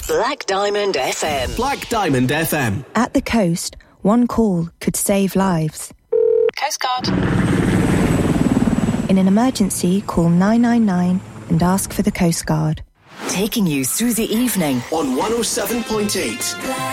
Black Diamond FM. Black Diamond FM. At the coast, one call could save lives. Coast Guard. In an emergency, call 999 and ask for the Coast Guard. Taking you through the evening On 107.8.